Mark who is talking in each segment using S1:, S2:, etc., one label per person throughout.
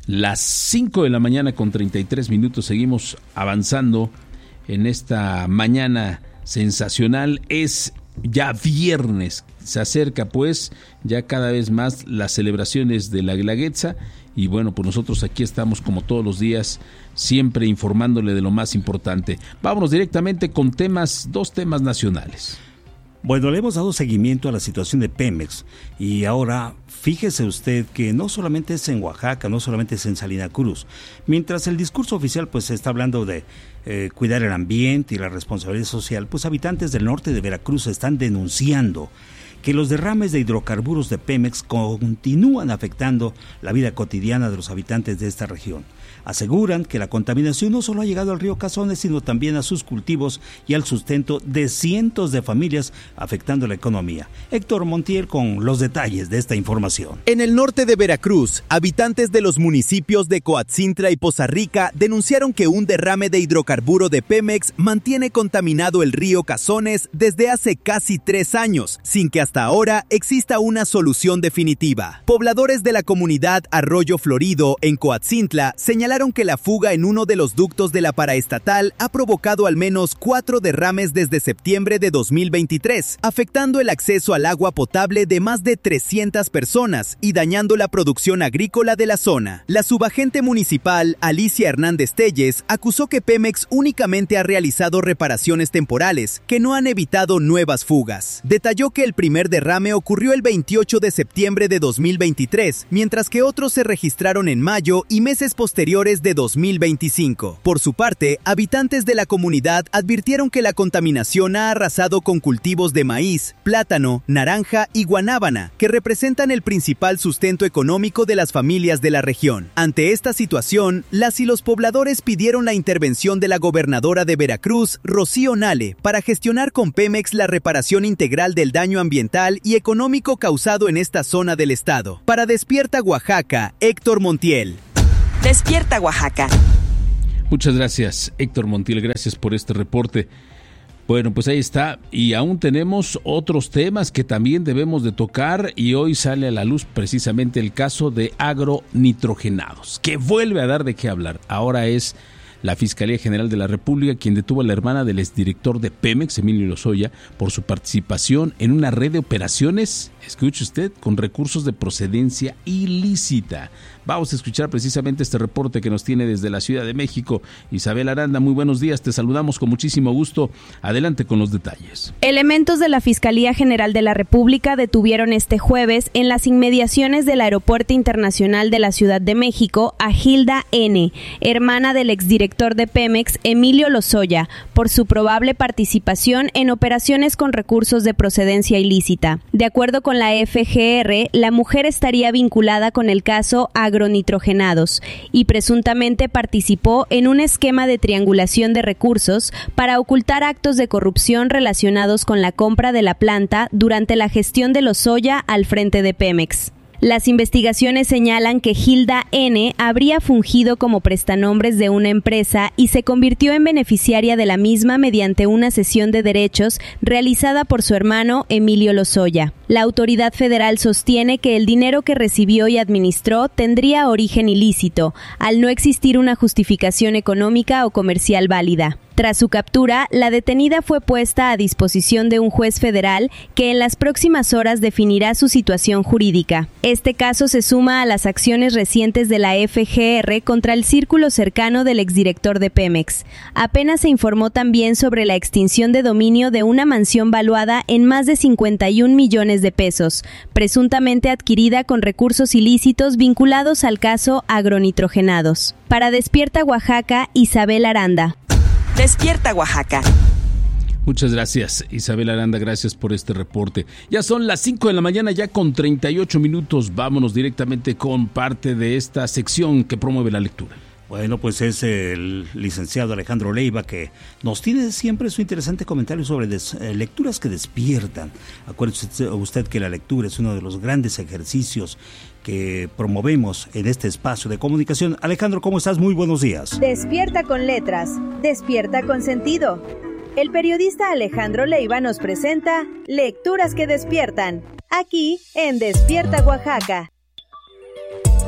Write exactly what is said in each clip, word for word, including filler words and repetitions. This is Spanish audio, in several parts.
S1: las cinco de la mañana con treinta y tres minutos. Seguimos avanzando en esta mañana sensacional. Es ya viernes, se acerca pues ya cada vez más las celebraciones de la Guelaguetza. Y bueno, pues nosotros aquí estamos como todos los días, siempre informándole de lo más importante. Vámonos directamente con temas, dos temas nacionales.
S2: Bueno, le hemos dado seguimiento a la situación de Pemex y ahora fíjese usted que no solamente es en Oaxaca, no solamente es en Salina Cruz. Mientras el discurso oficial pues está hablando de eh, cuidar el ambiente y la responsabilidad social, pues habitantes del norte de Veracruz están denunciando que los derrames de hidrocarburos de Pemex continúan afectando la vida cotidiana de los habitantes de esta región. Aseguran que la contaminación no solo ha llegado al río Cazones, sino también a sus cultivos y al sustento de cientos de familias, afectando la economía. Héctor Montiel con los detalles de esta información.
S3: En el norte de Veracruz, habitantes de los municipios de Coatzintla y Poza Rica denunciaron que un derrame de hidrocarburo de Pemex mantiene contaminado el río Cazones desde hace casi tres años, sin que hasta ahora exista una solución definitiva. Pobladores de la comunidad Arroyo Florido, en Coatzintla, señalaron que la fuga en uno de los ductos de la paraestatal ha provocado al menos cuatro derrames desde septiembre de dos mil veintitrés, afectando el acceso al agua potable de más de trescientas personas y dañando la producción agrícola de la zona. La subagente municipal, Alicia Hernández Telles, acusó que Pemex únicamente ha realizado reparaciones temporales que no han evitado nuevas fugas. Detalló que el primer derrame ocurrió el veintiocho de septiembre de dos mil veintitrés, mientras que otros se registraron en mayo y meses posteriores de dos mil veinticinco. Por su parte, habitantes de la comunidad advirtieron que la contaminación ha arrasado con cultivos de maíz, plátano, naranja y guanábana, que representan el principal sustento económico de las familias de la región. Ante esta situación, las y los pobladores pidieron la intervención de la gobernadora de Veracruz, Rocío Nale, para gestionar con Pemex la reparación integral del daño ambiental y económico causado en esta zona del estado. Para Despierta Oaxaca, Héctor Montiel.
S4: Despierta Oaxaca.
S1: Muchas gracias, Héctor Montiel, gracias por este reporte. Bueno, pues ahí está, y aún tenemos otros temas que también debemos de tocar, y hoy sale a la luz precisamente el caso de agronitrogenados, que vuelve a dar de qué hablar. Ahora es la Fiscalía General de la República quien detuvo a la hermana del exdirector de Pemex, Emilio Lozoya, por su participación en una red de operaciones, escuche usted, con recursos de procedencia ilícita. Vamos a escuchar precisamente este reporte que nos tiene desde la Ciudad de México Isabel Aranda. Muy buenos días, te saludamos con muchísimo gusto. Adelante con los detalles.
S5: Elementos de la Fiscalía General de la República detuvieron este jueves en las inmediaciones del Aeropuerto Internacional de la Ciudad de México a Hilda N., hermana del exdirector de Pemex, Emilio Lozoya, por su probable participación en operaciones con recursos de procedencia ilícita. De acuerdo con la F G R, la mujer estaría vinculada con el caso agronitrogenados y presuntamente participó en un esquema de triangulación de recursos para ocultar actos de corrupción relacionados con la compra de la planta durante la gestión de Lozoya al frente de Pemex. Las investigaciones señalan que Hilda N. habría fungido como prestanombres de una empresa y se convirtió en beneficiaria de la misma mediante una cesión de derechos realizada por su hermano Emilio Lozoya. La autoridad federal sostiene que el dinero que recibió y administró tendría origen ilícito, al no existir una justificación económica o comercial válida. Tras su captura, la detenida fue puesta a disposición de un juez federal que en las próximas horas definirá su situación jurídica. Este caso se suma a las acciones recientes de la F G R contra el círculo cercano del exdirector de Pemex. Apenas se informó también sobre la extinción de dominio de una mansión valuada en más de cincuenta y un millones de pesos, presuntamente adquirida con recursos ilícitos vinculados al caso agronitrogenados. Para Despierta Oaxaca, Isabel Aranda.
S4: Despierta Oaxaca.
S1: Muchas gracias, Isabel Aranda, gracias por este reporte. Ya son las cinco de la mañana, ya con treinta y ocho minutos. Vámonos directamente con parte de esta sección que promueve la lectura.
S2: Bueno, pues es el licenciado Alejandro Leiva que nos tiene siempre su interesante comentario sobre des, eh, lecturas que despiertan. Acuérdese usted que la lectura es uno de los grandes ejercicios que promovemos en este espacio de comunicación. Alejandro, ¿cómo estás? Muy buenos días.
S6: Despierta con letras, despierta con sentido. El periodista Alejandro Leiva nos presenta Lecturas que despiertan, aquí en Despierta Oaxaca.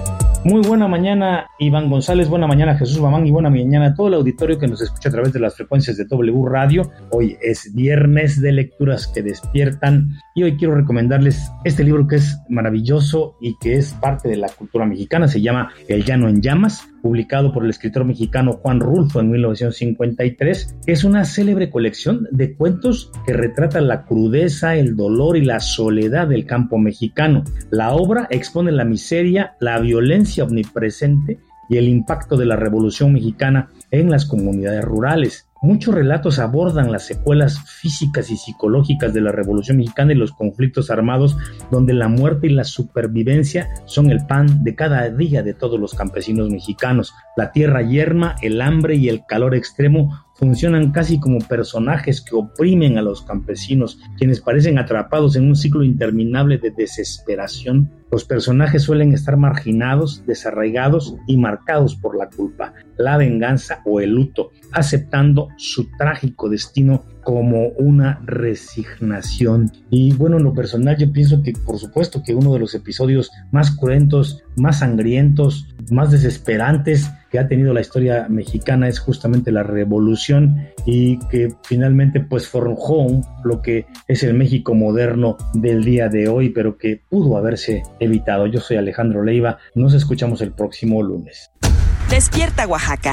S7: Muy buena mañana, Iván González, buena mañana, Jesús Mamán, y buena mañana a todo el auditorio que nos escucha a través de las frecuencias de W Radio. Hoy es viernes de lecturas que despiertan y hoy quiero recomendarles este libro que es maravilloso y que es parte de la cultura mexicana. Se llama El Llano en Llamas, publicado por el escritor mexicano Juan Rulfo en mil novecientos cincuenta y tres. Es una célebre colección de cuentos que retratan la crudeza, el dolor y la soledad del campo mexicano. La obra expone la miseria, la violencia omnipresente y el impacto de la Revolución Mexicana en las comunidades rurales. Muchos relatos abordan las secuelas físicas y psicológicas de la Revolución Mexicana y los conflictos armados, donde la muerte y la supervivencia son el pan de cada día de todos los campesinos mexicanos. La tierra yerma, el hambre y el calor extremo funcionan casi como personajes que oprimen a los campesinos, quienes parecen atrapados en un ciclo interminable de desesperación. Los personajes suelen estar marginados, desarraigados y marcados por la culpa, la venganza o el luto, aceptando su trágico destino como una resignación. Y bueno, en lo personal yo pienso que por supuesto que uno de los episodios más cruentos, más sangrientos, más desesperantes que ha tenido la historia mexicana es justamente la Revolución, y que finalmente pues forjó lo que es el México moderno del día de hoy, pero que pudo haberse evitado. Yo soy Alejandro Leiva, nos escuchamos el próximo lunes.
S4: Despierta Oaxaca.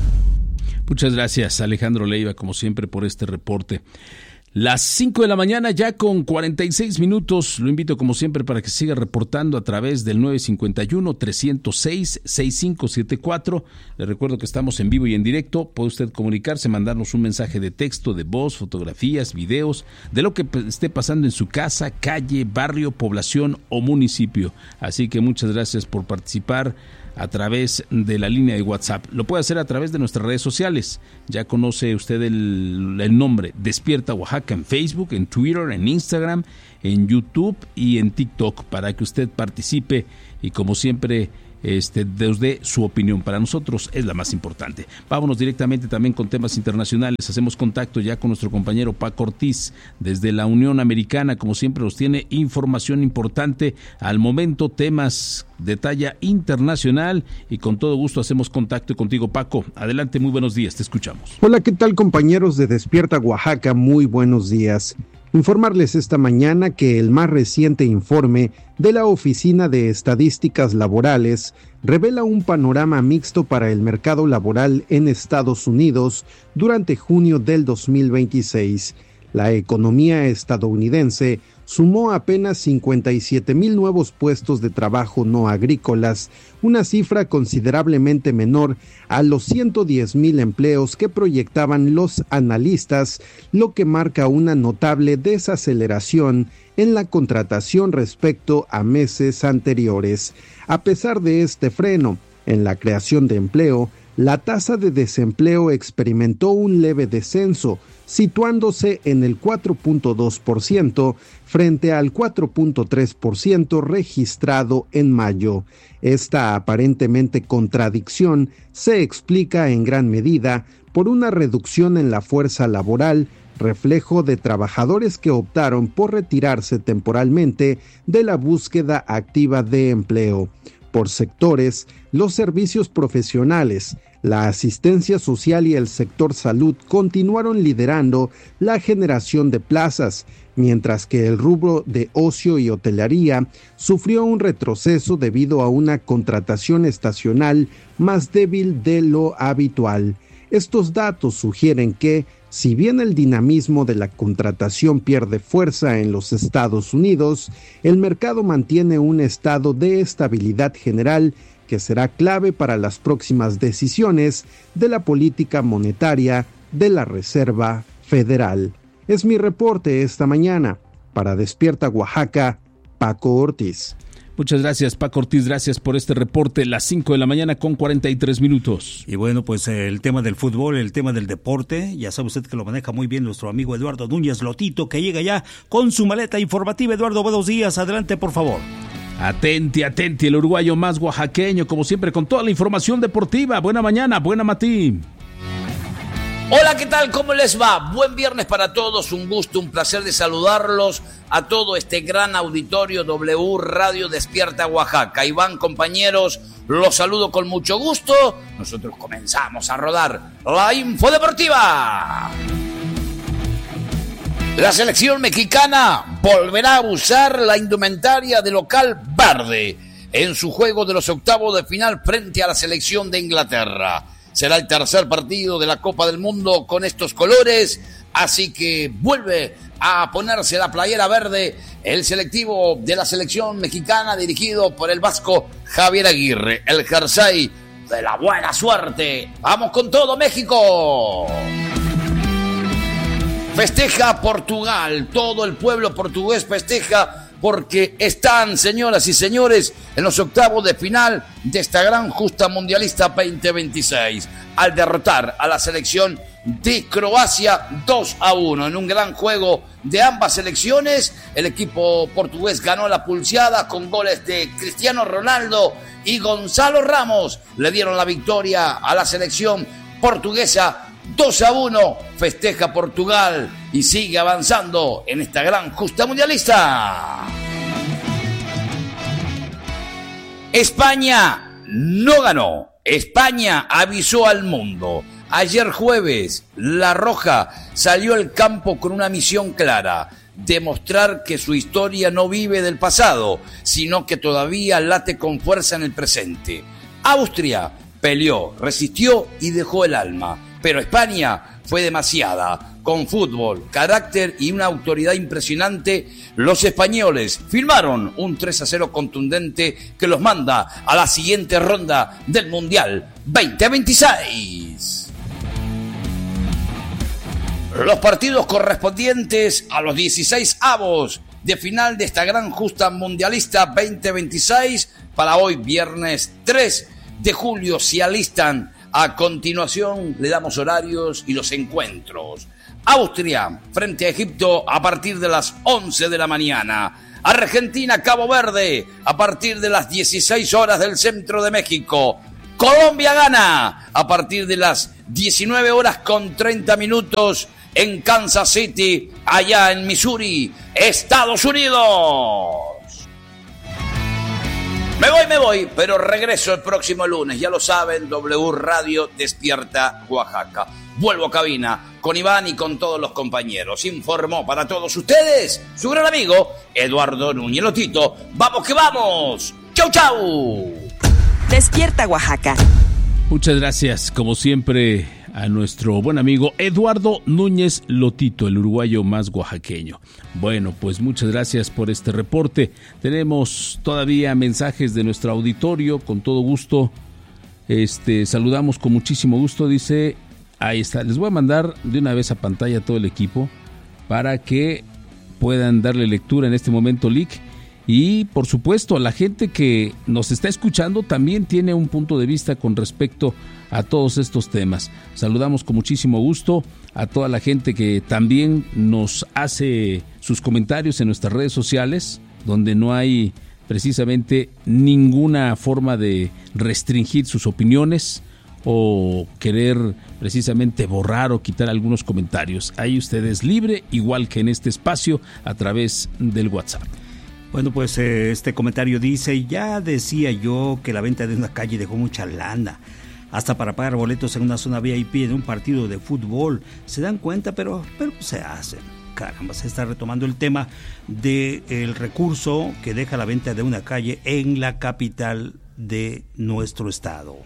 S1: Muchas gracias, Alejandro Leiva, como siempre, por este reporte. Las cinco de la mañana ya con cuarenta y seis minutos. Lo invito como siempre para que siga reportando a través del nueve cinco uno, tres cero seis, seis cinco siete cuatro. Le recuerdo que estamos en vivo y en directo. Puede usted comunicarse, mandarnos un mensaje de texto, de voz, fotografías, videos, de lo que esté pasando en su casa, calle, barrio, población o municipio. Así que muchas gracias por participar a través de la línea de WhatsApp. Lo puede hacer a través de nuestras redes sociales. Ya conoce usted el, el nombre Despierta Oaxaca en Facebook, en Twitter, en Instagram, en YouTube y en TikTok, para que usted participe y como siempre este, desde su opinión. Para nosotros es la más importante. Vámonos directamente también con temas internacionales. Hacemos contacto ya con nuestro compañero Paco Ortiz desde la Unión Americana. Como siempre nos tiene información importante al momento, temas de talla internacional, y con todo gusto hacemos contacto contigo, Paco. Adelante, muy buenos días, te escuchamos.
S8: Hola, ¿qué tal, compañeros de Despierta Oaxaca? Muy buenos días. Informarles esta mañana que el más reciente informe de la Oficina de Estadísticas Laborales revela un panorama mixto para el mercado laboral en Estados Unidos durante junio del dos mil veintiséis. La economía estadounidense sumó apenas cincuenta y siete mil nuevos puestos de trabajo no agrícolas, una cifra considerablemente menor a los ciento diez mil empleos que proyectaban los analistas, lo que marca una notable desaceleración en la contratación respecto a meses anteriores. A pesar de este freno en la creación de empleo, la tasa de desempleo experimentó un leve descenso, situándose en el cuatro punto dos por ciento frente al cuatro punto tres por ciento registrado en mayo. Esta aparentemente contradicción se explica en gran medida por una reducción en la fuerza laboral, reflejo de trabajadores que optaron por retirarse temporalmente de la búsqueda activa de empleo. Por sectores, los servicios profesionales, la asistencia social y el sector salud continuaron liderando la generación de plazas, mientras que el rubro de ocio y hotelería sufrió un retroceso debido a una contratación estacional más débil de lo habitual. Estos datos sugieren que, si bien el dinamismo de la contratación pierde fuerza en los Estados Unidos, el mercado mantiene un estado de estabilidad general que será clave para las próximas decisiones de la política monetaria de la Reserva Federal. Es mi reporte esta mañana. Para Despierta Oaxaca, Paco Ortiz.
S1: Muchas gracias, Paco Ortiz, gracias por este reporte. Las cinco de la mañana con cuarenta y tres minutos.
S2: Y bueno, pues eh, el tema del fútbol, el tema del deporte, ya sabe usted que lo maneja muy bien nuestro amigo Eduardo Núñez Lotito, que llega ya con su maleta informativa. Eduardo, buenos días, adelante por favor.
S1: Atenti, atenti, el uruguayo más oaxaqueño, como siempre, con toda la información deportiva. Buena mañana, buena matí.
S9: Hola, ¿qué tal? ¿Cómo les va? Buen viernes para todos, un gusto, un placer de saludarlos a todo este gran auditorio W Radio Despierta Oaxaca. Iván, compañeros, los saludo con mucho gusto. Nosotros comenzamos a rodar la Info Deportiva. La selección mexicana volverá a usar la indumentaria de local verde en su juego de los octavos de final frente a la selección de Inglaterra. Será el tercer partido de la Copa del Mundo con estos colores, así que vuelve a ponerse la playera verde el selectivo de la selección mexicana dirigido por el vasco Javier Aguirre, el jersey de la buena suerte. ¡Vamos con todo, México! Festeja Portugal, todo el pueblo portugués festeja porque están, señoras y señores, en los octavos de final de esta gran justa mundialista veinte veintiséis, al derrotar a la selección de Croacia dos a uno. En un gran juego de ambas selecciones, el equipo portugués ganó la pulseada con goles de Cristiano Ronaldo y Gonzalo Ramos. Le dieron la victoria a la selección portuguesa. dos a uno, festeja Portugal y sigue avanzando en esta gran justa mundialista. España no ganó. España avisó al mundo. Ayer jueves, La Roja salió al campo con una misión clara: demostrar que su historia no vive del pasado, sino que todavía late con fuerza en el presente. Austria peleó, resistió y dejó el alma. Pero España fue demasiada. Con fútbol, carácter y una autoridad impresionante, los españoles firmaron un tres a cero contundente que los manda a la siguiente ronda del Mundial veinte veintiséis. Los partidos correspondientes a los dieciséis avos de final de esta gran justa mundialista veinte veintiséis para hoy viernes tres de julio se alistan. A continuación le damos horarios y los encuentros. Austria frente a Egipto a partir de las once de la mañana. Argentina, Cabo Verde a partir de las dieciséis horas del centro de México. Colombia gana a partir de las diecinueve horas con treinta minutos en Kansas City, allá en Missouri, Estados Unidos. Me voy, me voy, pero regreso el próximo lunes. Ya lo saben, W Radio Despierta Oaxaca. Vuelvo a cabina con Iván y con todos los compañeros. Informó para todos ustedes su gran amigo Eduardo Núñez Lotito. ¡Vamos que vamos! ¡Chau, chau!
S4: Despierta Oaxaca.
S1: Muchas gracias, como siempre, a nuestro buen amigo Eduardo Núñez Lotito, el uruguayo más oaxaqueño. Bueno, pues muchas gracias por este reporte. Tenemos todavía mensajes de nuestro auditorio, con todo gusto. Este, saludamos con muchísimo gusto, dice, ahí está. Les voy a mandar de una vez a pantalla a todo el equipo para que puedan darle lectura en este momento, Lick. Y por supuesto, la gente que nos está escuchando también tiene un punto de vista con respecto a todos estos temas. Saludamos con muchísimo gusto a toda la gente que también nos hace sus comentarios en nuestras redes sociales, donde no hay precisamente ninguna forma de restringir sus opiniones o querer precisamente borrar o quitar algunos comentarios. Ahí usted es libre, igual que en este espacio, a través del WhatsApp.
S2: Bueno, pues eh, este comentario dice: ya decía yo que la venta de una calle dejó mucha lana, hasta para pagar boletos en una zona V I P en un partido de fútbol. Se dan cuenta, pero, pero se hacen. Caramba, se está retomando el tema del recurso que deja la venta de una calle en la capital de nuestro estado.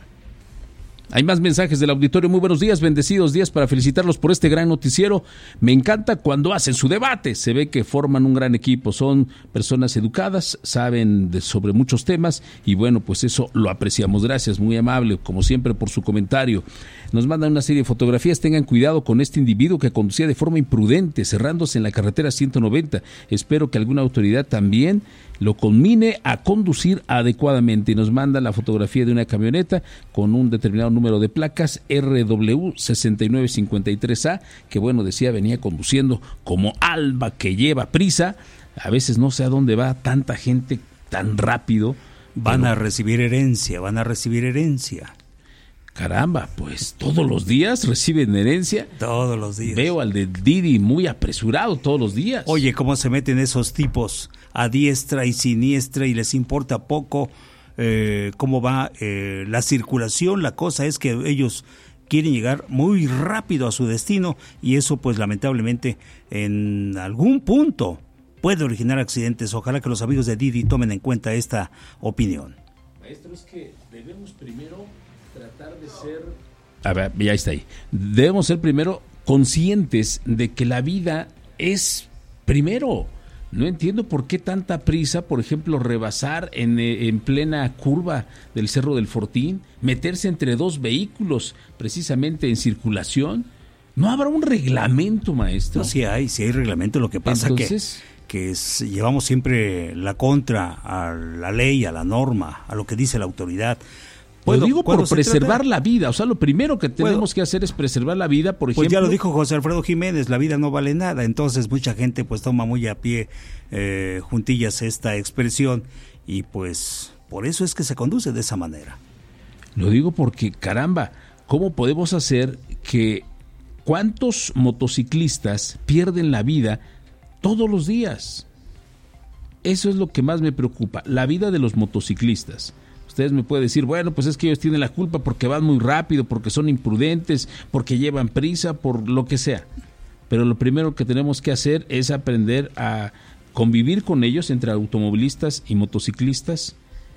S1: Hay más mensajes del auditorio. Muy buenos días, bendecidos días para felicitarlos por este gran noticiero. Me encanta cuando hacen su debate. Se ve que forman un gran equipo. Son personas educadas, saben de, sobre muchos temas y bueno, pues eso lo apreciamos. Gracias, muy amable, como siempre, por su comentario. Nos mandan una serie de fotografías. Tengan cuidado con este individuo que conducía de forma imprudente, cerrándose en la carretera ciento noventa. Espero que alguna autoridad también lo conmine a conducir adecuadamente. Y nos manda la fotografía de una camioneta con un determinado número de placas, R W sesenta y nueve cincuenta y tres A, que bueno, decía, venía conduciendo como alba que lleva prisa. A veces no sé a dónde va tanta gente tan rápido.
S2: Van
S1: pero...
S2: a recibir herencia, van a recibir herencia.
S1: Caramba, pues todos los días reciben herencia.
S2: Todos los días.
S1: Veo al de Didi muy apresurado todos los días.
S2: Oye, cómo se meten esos tipos a diestra y siniestra y les importa poco eh, cómo va eh, la circulación. La cosa es que ellos quieren llegar muy rápido a su destino y eso pues lamentablemente en algún punto puede originar accidentes. Ojalá que los amigos de Didi tomen en cuenta esta opinión.
S1: Maestro, es que debemos primero tratar de ser... A ver, ya está ahí. Debemos ser primero conscientes de que la vida es primero. No entiendo por qué tanta prisa, por ejemplo, rebasar en, en plena curva del Cerro del Fortín, meterse entre dos vehículos precisamente en circulación. ¿No habrá un reglamento, maestro?
S2: No, sí hay, sí hay reglamento. Lo que pasa Entonces, que, que es, llevamos siempre la contra a la ley, a la norma, a lo que dice la autoridad.
S1: Lo digo por preservar la vida, o sea, lo primero que tenemos que hacer es preservar la vida, por ejemplo.
S2: Pues ya lo dijo José Alfredo Jiménez, la vida no vale nada, entonces mucha gente pues toma muy a pie eh, juntillas esta expresión y pues por eso es que se conduce de esa manera.
S1: Lo digo porque, caramba, ¿cómo podemos hacer que cuántos motociclistas pierden la vida todos los días? Eso es lo que más me preocupa, la vida de los motociclistas. Ustedes me pueden decir, bueno, pues es que ellos tienen la culpa porque van muy rápido, porque son imprudentes, porque llevan prisa, por lo que sea. Pero lo primero que tenemos que hacer es aprender a convivir con ellos entre automovilistas y motociclistas.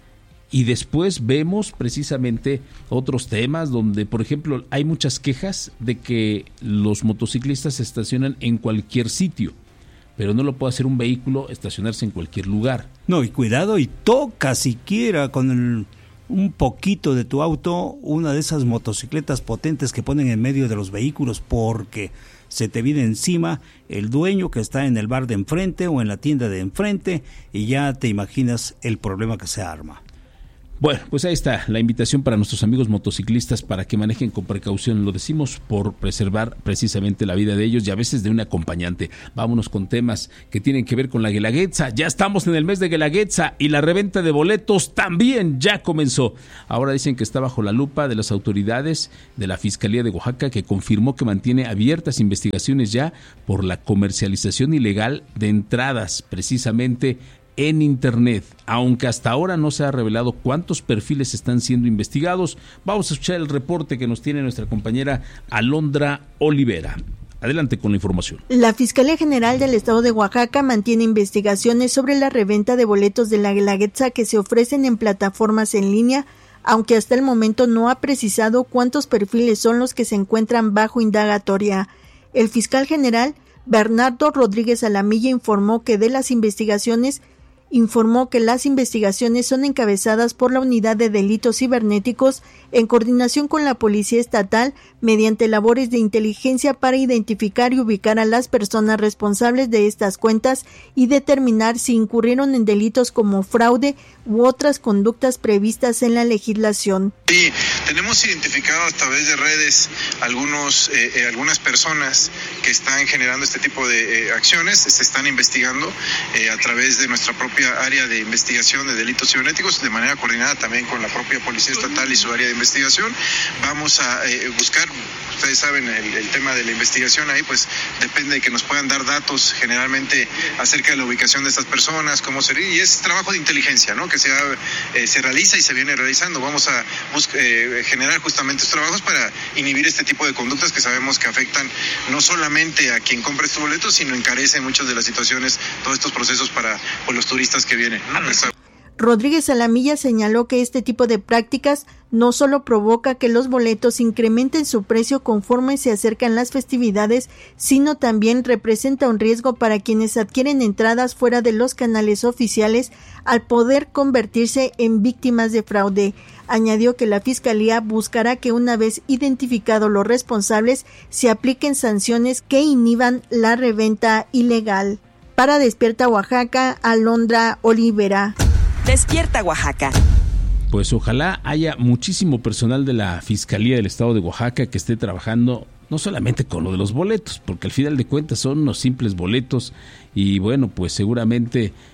S1: Y después vemos precisamente otros temas donde, por ejemplo, hay muchas quejas de que los motociclistas se estacionan en cualquier sitio. Pero no lo puede hacer un vehículo estacionarse en cualquier lugar.
S2: No, y cuidado, y toca siquiera con el, un poquito de tu auto una de esas motocicletas potentes que ponen en medio de los vehículos porque se te viene encima el dueño que está en el bar de enfrente o en la tienda de enfrente y ya te imaginas el problema que se arma.
S1: Bueno, pues ahí está la invitación para nuestros amigos motociclistas para que manejen con precaución. Lo decimos por preservar precisamente la vida de ellos y a veces de un acompañante. Vámonos con temas que tienen que ver con la Guelaguetza. Ya estamos en el mes de Guelaguetza y la reventa de boletos también ya comenzó. Ahora dicen que está bajo la lupa de las autoridades de la Fiscalía de Oaxaca, que confirmó que mantiene abiertas investigaciones ya por la comercialización ilegal de entradas precisamente en Internet, aunque hasta ahora no se ha revelado cuántos perfiles están siendo investigados. Vamos a escuchar el reporte que nos tiene nuestra compañera Alondra Olivera. Adelante con la información.
S10: La Fiscalía General del Estado de Oaxaca mantiene investigaciones sobre la reventa de boletos de la Guelaguetza que se ofrecen en plataformas en línea, aunque hasta el momento no ha precisado cuántos perfiles son los que se encuentran bajo indagatoria. El fiscal general, Bernardo Rodríguez Alamilla, informó que de las investigaciones informó que las investigaciones son encabezadas por la Unidad de Delitos Cibernéticos en coordinación con la Policía Estatal mediante labores de inteligencia para identificar y ubicar a las personas responsables de estas cuentas y determinar si incurrieron en delitos como fraude u otras conductas previstas en la legislación.
S11: Sí, tenemos identificado a través de redes algunos eh, eh, algunas personas que están generando este tipo de eh, acciones, se están investigando eh, a través de nuestra propia área de investigación de delitos cibernéticos, de manera coordinada también con la propia Policía Estatal y su área de investigación. Vamos a eh, buscar, ustedes saben, el, el tema de la investigación ahí, pues depende de que nos puedan dar datos generalmente acerca de la ubicación de estas personas, cómo sería, y es trabajo de inteligencia, ¿no? Que se, eh, se realiza y se viene realizando. Vamos a buscar, eh, generar justamente estos trabajos para inhibir este tipo de conductas que sabemos que afectan no solamente a quien compra estos boletos, sino encarecen muchas de las situaciones, todos estos procesos para pues, los turistas que vienen, ¿no?
S10: Rodríguez Alamilla señaló que este tipo de prácticas no solo provoca que los boletos incrementen su precio conforme se acercan las festividades, sino también representa un riesgo para quienes adquieren entradas fuera de los canales oficiales al poder convertirse en víctimas de fraude. Añadió que la Fiscalía buscará que una vez identificados los responsables se apliquen sanciones que inhiban la reventa ilegal. Para Despierta Oaxaca, Alondra Olivera.
S4: Despierta Oaxaca.
S1: Pues ojalá haya muchísimo personal de la Fiscalía del Estado de Oaxaca que esté trabajando no solamente con lo de los boletos, porque al final de cuentas son unos simples boletos y bueno, pues seguramente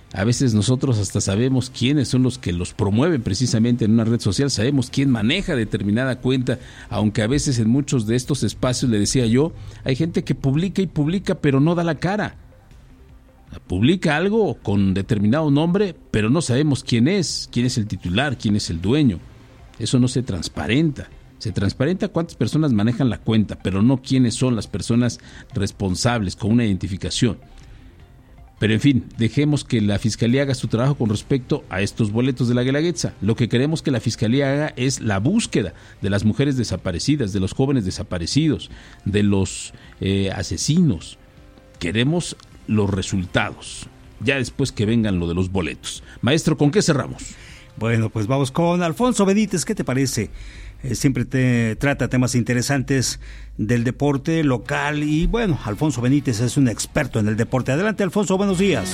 S1: A veces nosotros hasta sabemos quiénes son los que los promueven precisamente en una red social, sabemos quién maneja determinada cuenta, aunque a veces en muchos de estos espacios, le decía yo, hay gente que publica y publica pero no da la cara. Publica algo con determinado nombre, pero no sabemos quién es, quién es el titular, quién es el dueño. Eso no se transparenta. Se transparenta cuántas personas manejan la cuenta, pero no quiénes son las personas responsables con una identificación. Pero en fin, dejemos que la Fiscalía haga su trabajo con respecto a estos boletos de la Guelaguetza. Lo que queremos que la Fiscalía haga es la búsqueda de las mujeres desaparecidas, de los jóvenes desaparecidos, de los eh, asesinos. Queremos los resultados, ya después que vengan lo de los boletos. Maestro, ¿con qué cerramos?
S2: Bueno, pues vamos con Alfonso Benítez, ¿qué te parece? Eh, siempre te trata temas interesantes del deporte local y bueno, Alfonso Benítez es un experto en el deporte. Adelante, Alfonso, buenos días.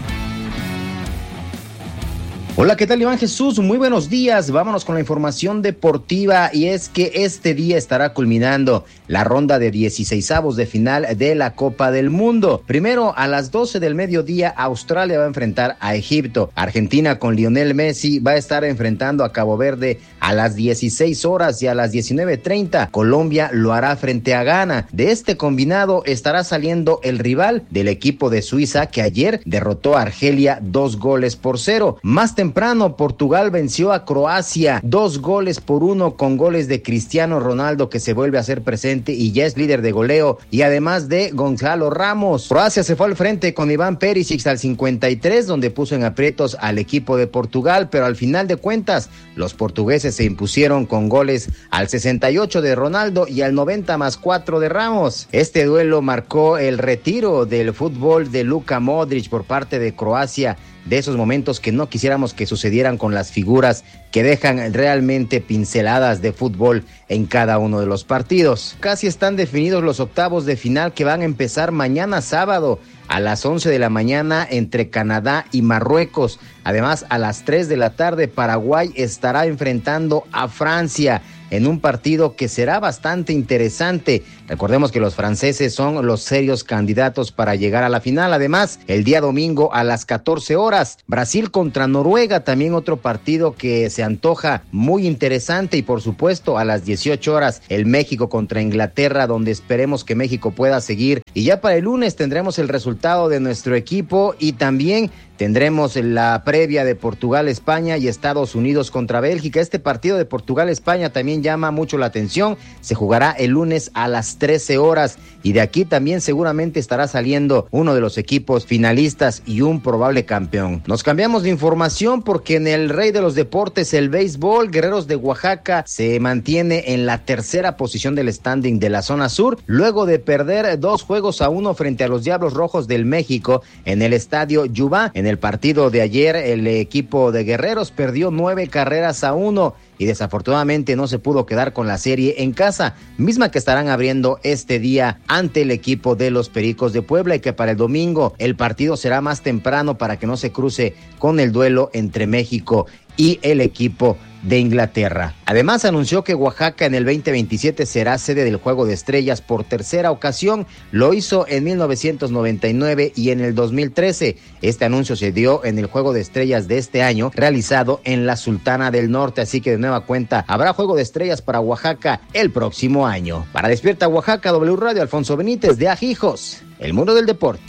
S12: Hola, ¿qué tal, Iván Jesús? Muy buenos días. Vámonos con la información deportiva y es que este día estará culminando la ronda de dieciseisavos de final de la Copa del Mundo. Primero, a las doce del mediodía, Australia va a enfrentar a Egipto. Argentina con Lionel Messi va a estar enfrentando a Cabo Verde a las dieciséis horas y a las diecinueve treinta. Colombia lo hará frente a Ghana. De este combinado estará saliendo el rival del equipo de Suiza que ayer derrotó a Argelia dos goles por cero. Más temprano, Portugal venció a Croacia dos goles por uno con goles de Cristiano Ronaldo, que se vuelve a hacer presente y ya es líder de goleo, y además de Gonzalo Ramos. Croacia se fue al frente con Iván Perisic al cincuenta y tres, donde puso en aprietos al equipo de Portugal, pero al final de cuentas los portugueses se impusieron con goles al sesenta y ocho de Ronaldo y al noventa más cuatro de Ramos. Este duelo marcó el retiro del fútbol de Luka Modric por parte de Croacia, de esos momentos que no quisiéramos que sucedieran con las figuras que dejan realmente pinceladas de fútbol en cada uno de los partidos. Casi están definidos los octavos de final que van a empezar mañana sábado a las once de la mañana entre Canadá y Marruecos. Además, a las tres de la tarde Paraguay estará enfrentando a Francia en un partido que será bastante interesante. Recordemos que los franceses son los serios candidatos para llegar a la final. Además, el día domingo a las catorce horas, Brasil contra Noruega, también otro partido que se antoja muy interesante. Y por supuesto, a las dieciocho horas, el México contra Inglaterra, donde esperemos que México pueda seguir. Y ya para el lunes tendremos el resultado de nuestro equipo y también tendremos la previa de Portugal-España y Estados Unidos contra Bélgica. Este partido de Portugal-España también llama mucho la atención. Se jugará el lunes a las trece horas y de aquí también seguramente estará saliendo uno de los equipos finalistas y un probable campeón. Nos cambiamos de información porque en el rey de los deportes, el béisbol, Guerreros de Oaxaca se mantiene en la tercera posición del standing de la zona sur, luego de perder dos juegos a uno frente a los Diablos Rojos del México en el estadio Yubá. En el partido de ayer, el equipo de Guerreros perdió nueve carreras a uno y desafortunadamente no se pudo quedar con la serie en casa, misma que estarán abriendo este día ante el equipo de los Pericos de Puebla, y que para el domingo el partido será más temprano para que no se cruce con el duelo entre México y el equipo de Inglaterra. Además, anunció que Oaxaca en el veinte veintisiete será sede del Juego de Estrellas por tercera ocasión. Lo hizo en mil novecientos noventa y nueve y en el dos mil trece. Este anuncio se dio en el Juego de Estrellas de este año, realizado en la Sultana del Norte, así que de nueva cuenta habrá Juego de Estrellas para Oaxaca el próximo año. Para Despierta Oaxaca, W Radio, Alfonso Benítez de Ajijos, el mundo del deporte.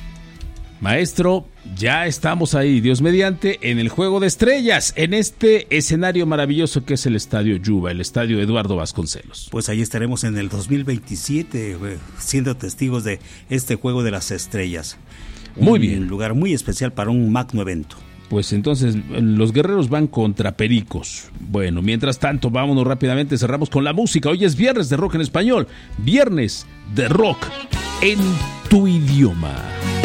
S1: Maestro, ya estamos ahí, Dios mediante, en el Juego de Estrellas, en este escenario maravilloso que es el Estadio Yuba, el Estadio Eduardo Vasconcelos.
S2: Pues ahí estaremos en el dos mil veintisiete, siendo testigos de este Juego de las Estrellas.
S1: Muy
S2: un
S1: bien.
S2: Un lugar muy especial para un magno evento.
S1: Pues entonces, los guerreros van contra Pericos. Bueno, mientras tanto, vámonos rápidamente, cerramos con la música. Hoy es viernes de rock en español, viernes de rock en tu idioma.